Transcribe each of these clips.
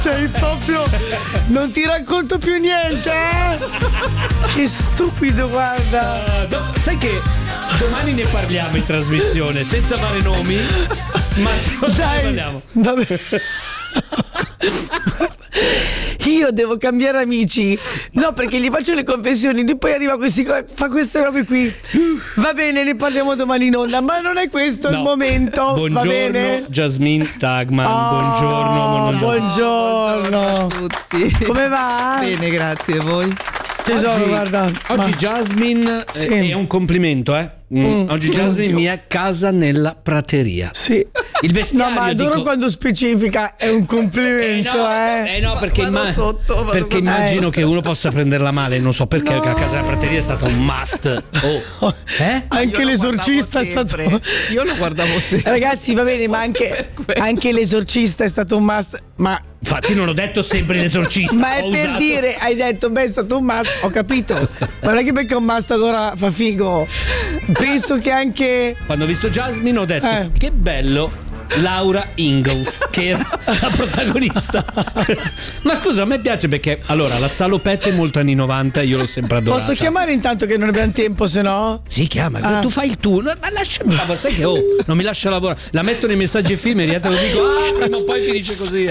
sei proprio. Non ti racconto più niente, eh? Che stupido, guarda. Sai che domani ne parliamo in trasmissione, senza fare nomi, ma secondo me ne parliamo. Vabbè. Io devo cambiare amici. No, perché gli faccio le confessioni, lui poi arriva questi fa queste robe qui. Va bene, ne parliamo domani in onda, ma non è questo il momento. Buongiorno, va bene? Jasmine Tagman. Buongiorno a tutti. Come va? Bene, grazie. E voi? Tesoro, guarda. Oggi Jasmine è un complimento, eh? Oggi Jasmine mi è a casa nella prateria. Sì. Il vestiario, no, ma adoro quando specifica, è un complimento, no, perché, perché immagino che uno possa prenderla male, non so perché, perché a casa della prateria è stato un must. Anche l'esorcista è stato. Io lo guardavo sempre. Ragazzi, va bene, ma anche l'esorcista è stato un must. Ma infatti non ho detto sempre l'esorcista. Ma è per dire, hai detto, beh, è stato un must, ho capito. Ma non è che perché un must allora fa figo. Penso che anche. Quando ho visto Jasmine ho detto che bello Laura Ingalls, che era la protagonista. Ma scusa, a me piace perché allora la salopette è molto anni 90, io l'ho sempre adorata. Posso chiamare intanto che non abbiamo tempo, se no? Sì, chiama, tu fai il tuo. Ma lasciami lavorare, sai che non mi lascia lavorare. La metto nei messaggi effimeri, te lo dico, prima o poi finisce così.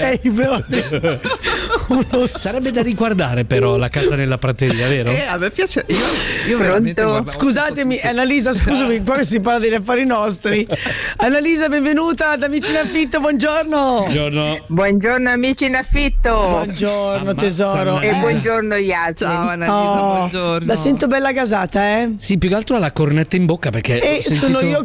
Sarebbe da riguardare però La casa nella prateria, vero? A me piace. Io veramente. Scusatemi, Annalisa, scusami, qua si parla degli affari nostri. Annalisa, benvenuta da Amici in Affitto, buongiorno. Buongiorno amici in affitto. Buongiorno tesoro. E buongiorno Yasmin. Ciao Annalisa, buongiorno. La sento bella gasata, eh? Sì, più che altro ha la cornetta in bocca perché sono io.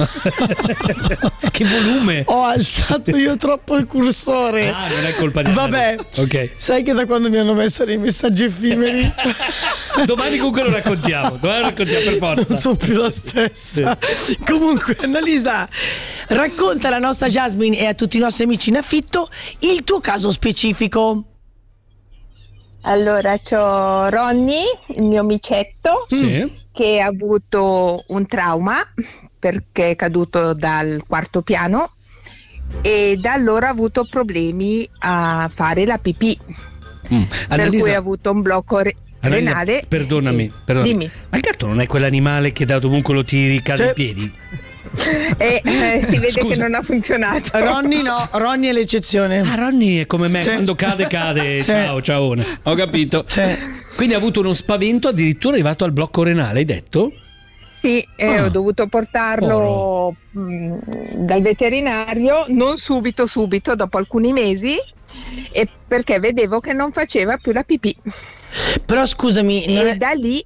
Che volume. Ho alzato io troppo il cursore. Non è colpa di Vabbè, ok. Sai che da quando mi hanno messo nei messaggi effimeri domani comunque lo raccontiamo per forza. Non sono più la stessa. Comunque Annalisa, racconta alla nostra Jasmine e a tutti i nostri amici in affitto il tuo caso specifico. Allora, c'ho Ronny, il mio micetto, che ha avuto un trauma perché è caduto dal quarto piano e da allora ha avuto problemi a fare la pipì. Per cui ha avuto un blocco renale. Perdonami. Dimmi. Ma il gatto non è quell'animale che da dovunque lo tiri cade in piedi? Si vede che non ha funzionato. Ronny è l'eccezione. Ronny è come me, quando cade. Ciaone. Ho capito. Quindi ha avuto uno spavento, addirittura arrivato al blocco renale, hai detto? Sì, ho dovuto portarlo dal veterinario, non subito, dopo alcuni mesi, e perché vedevo che non faceva più la pipì. Però scusami, da lì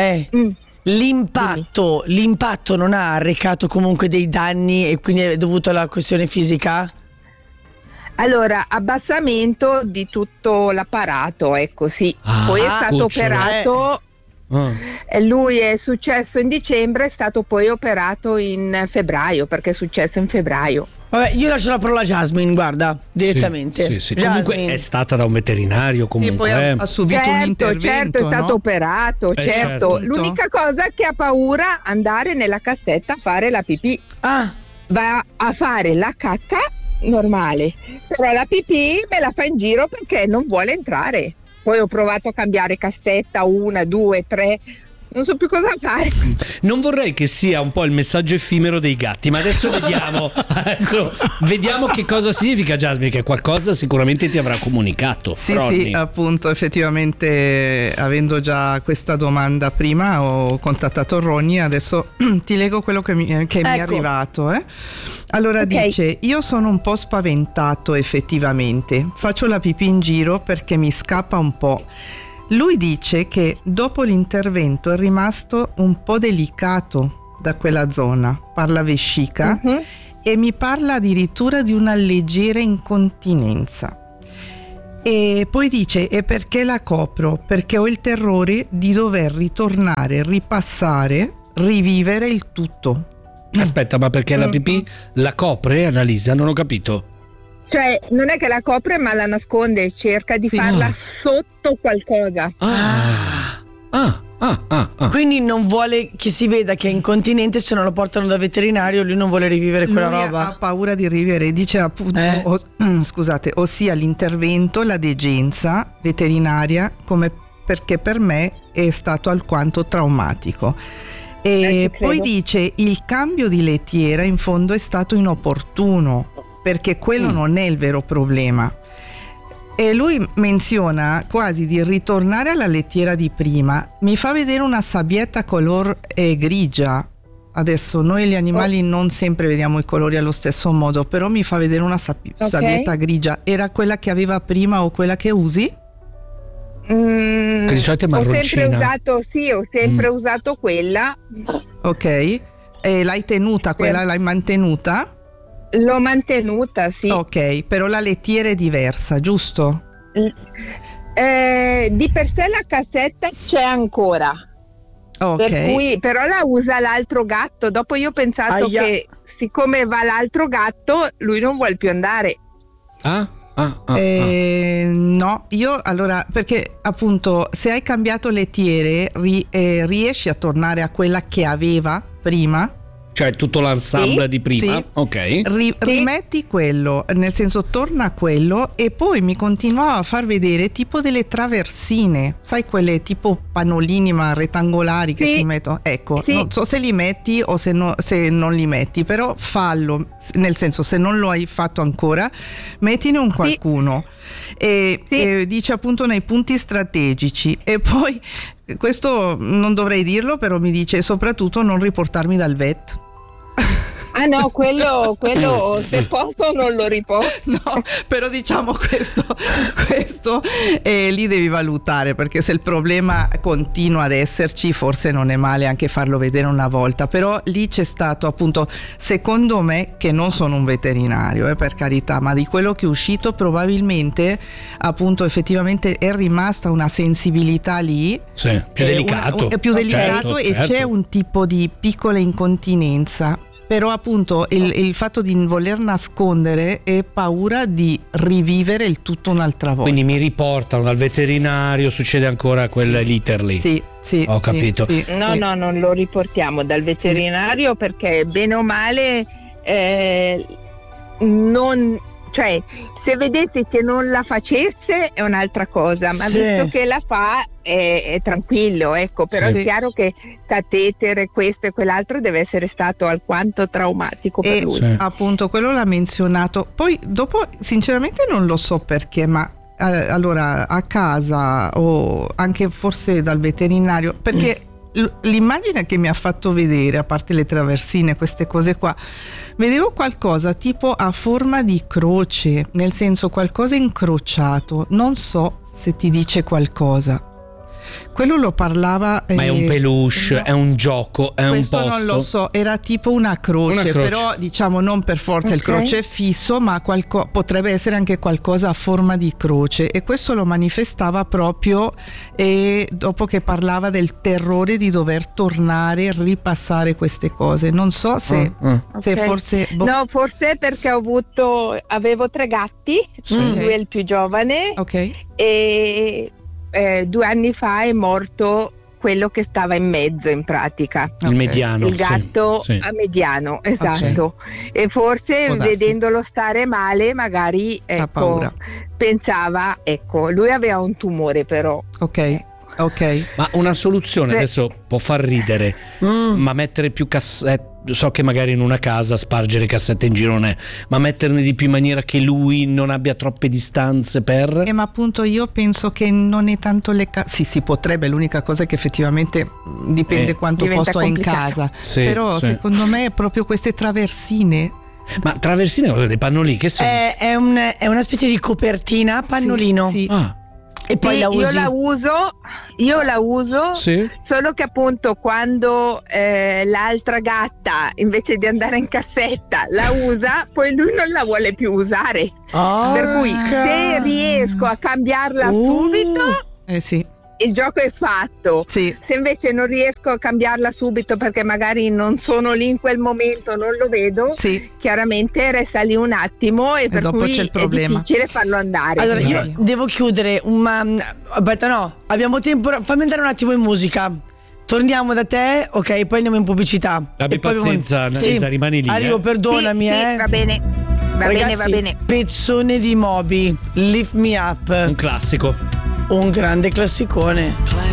l'impatto non ha arrecato comunque dei danni e quindi è dovuto alla questione fisica? Allora, abbassamento di tutto l'apparato, ecco, sì. Poi è stato operato. Lui è successo in dicembre, è stato poi operato in febbraio, perché è successo in febbraio. Vabbè, io lascio la parola a Jasmine, guarda, direttamente. Sì. Comunque è stata da un veterinario comunque. Sì, poi ha subito un intervento. Certo, è stato operato, certo. L'unica cosa che ha paura andare nella cassetta a fare la pipì. Va a fare la cacca normale, però la pipì me la fa in giro perché non vuole entrare. Poi ho provato a cambiare cassetta, 1, 2, 3, non so più cosa fare. Non vorrei che sia un po' il messaggio effimero dei gatti, ma adesso vediamo che cosa significa, Jasmine, che qualcosa sicuramente ti avrà comunicato. Sì, appunto, effettivamente, avendo già questa domanda prima, ho contattato Ronny, adesso ti leggo quello che mi è arrivato. Allora dice: io sono un po' spaventato effettivamente, faccio la pipì in giro perché mi scappa un po'. Lui dice che dopo l'intervento è rimasto un po' delicato da quella zona, parla vescica, e mi parla addirittura di una leggera incontinenza. E poi dice: e perché la copro? Perché ho il terrore di dover ritornare, ripassare, rivivere il tutto. Aspetta, ma perché la pipì la copre, Annalisa? Non ho capito. Cioè, non è che la copre, ma la nasconde, cerca di farla sotto qualcosa. Quindi non vuole che si veda che è incontinente, se non lo portano da veterinario lui non vuole rivivere quella roba. Ha paura di rivivere, dice appunto ossia l'intervento, la degenza veterinaria, perché per me è stato alquanto traumatico. E poi dice il cambio di lettiera in fondo è stato inopportuno, perché quello non è il vero problema. E lui menziona quasi di ritornare alla lettiera di prima. Mi fa vedere una sabbietta color grigia. Adesso noi gli animali non sempre vediamo i colori allo stesso modo, però mi fa vedere una sabbietta grigia. Era quella che aveva prima o quella che usi? Che di solito è marroncina. Ho sempre usato quella. Ok. E l'hai tenuta quella? L'hai mantenuta? L'ho mantenuta, sì. Ok, però la lettiera è diversa, giusto? Di per sé la cassetta c'è ancora. Ok. Per cui, però la usa l'altro gatto. Dopo io ho pensato che siccome va l'altro gatto, lui non vuole più andare. No, io allora, perché appunto se hai cambiato lettiere riesci a tornare a quella che aveva prima? Cioè tutto l'ensemble di prima? Sì. Ok. Rimetti quello, nel senso torna a quello, e poi mi continuava a far vedere tipo delle traversine, sai, quelle tipo pannolini ma rettangolari che si mettono, ecco, non so se li metti o se non li metti, però fallo, nel senso se non lo hai fatto ancora mettine un qualcuno. E dice appunto nei punti strategici, e poi questo non dovrei dirlo, però mi dice soprattutto non riportarmi dal vet. Ah no, quello se posso non lo riporto. No, però diciamo questo lì devi valutare, perché se il problema continua ad esserci forse non è male anche farlo vedere una volta. Però lì c'è stato appunto, secondo me, che non sono un veterinario, per carità, ma di quello che è uscito probabilmente appunto effettivamente è rimasta una sensibilità lì, più delicato, è più delicato, e c'è un tipo di piccola incontinenza. Però appunto il fatto di voler nascondere è paura di rivivere il tutto un'altra volta. Quindi mi riportano dal veterinario, succede ancora quell'iter lì. Sì, ho capito. No, non lo riportiamo dal veterinario perché bene o male cioè se vedessi che non la facesse è un'altra cosa, ma visto che la fa è tranquillo, ecco. Però è chiaro che catetere, questo e quell'altro deve essere stato alquanto traumatico per lui. Appunto quello l'ha menzionato. Poi dopo sinceramente non lo so perché, ma allora a casa o anche forse dal veterinario, perché l'immagine che mi ha fatto vedere, a parte le traversine, queste cose qua, vedevo qualcosa tipo a forma di croce, nel senso qualcosa incrociato, non so se ti dice qualcosa. Quello lo parlava. Ma è un peluche, è un gioco, è un posto? Questo non lo so, era tipo una croce, però diciamo non per forza il croce fisso, ma potrebbe essere anche qualcosa a forma di croce, e questo lo manifestava proprio dopo che parlava del terrore di dover tornare, ripassare queste cose. Non so se forse. No, forse perché avevo 3 gatti, lui è il più giovane, e 2 anni fa è morto quello che stava in mezzo, in pratica il mediano, il gatto a mediano, esatto. E forse vedendolo stare male magari pensava, lui aveva un tumore, però ma una soluzione adesso può far ridere, ma mettere più cassette. So che magari in una casa spargere cassette in giro non è, ma metterne di più in maniera che lui non abbia troppe distanze ma appunto io penso che non è tanto si potrebbe, l'unica cosa è che effettivamente dipende quanto posto hai in casa, però secondo me è proprio queste traversine. Ma traversine, dei pannolini che sono? È una specie di copertina pannolino. E poi io la uso solo che appunto quando l'altra gatta invece di andare in cassetta la usa, poi lui non la vuole più usare, per cui se riesco a cambiarla subito il gioco è fatto. Se invece non riesco a cambiarla subito perché magari non sono lì in quel momento, non lo vedo, chiaramente resta lì un attimo, e per dopo cui c'è il problema. È difficile farlo andare. Allora io devo chiudere abbiamo tempo, fammi andare un attimo in musica. torniamo da te, ok, poi andiamo in pubblicità. Abbi pazienza, Annalisa, rimani lì. Arrivo, perdonami. Sì, va bene. Ragazzi, va bene. Pezzone di Moby, Lift Me Up. Un classico. Un grande classicone.